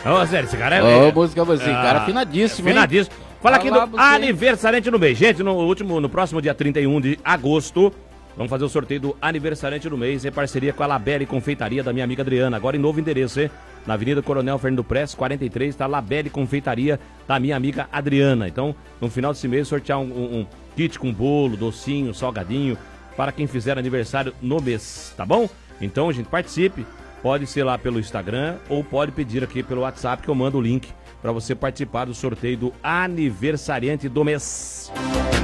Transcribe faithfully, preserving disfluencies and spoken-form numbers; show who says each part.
Speaker 1: Ô, Zé, esse cara é...
Speaker 2: Ô, música, você,
Speaker 1: Ah,
Speaker 2: cara afinadíssimo, hein?
Speaker 1: Afinadíssimo. Fala aqui
Speaker 2: Fala
Speaker 1: do
Speaker 2: você.
Speaker 1: aniversariante do mês. Gente, no, último, no próximo dia trinta e um de agosto, vamos fazer o sorteio do aniversariante do mês em parceria com a Labelle Confeitaria da minha amiga Adriana. Agora em novo endereço, hein? Na Avenida Coronel Fernando Press, quarenta e três, tá Labelle Confeitaria da minha amiga Adriana. Então, no final desse mês, sortear um, um, um kit com bolo, docinho, salgadinho, para quem fizer aniversário no mês, tá bom? Então, gente, participe. Pode ser lá pelo Instagram ou pode pedir aqui pelo WhatsApp que eu mando o link para você participar do sorteio do aniversariante do mês.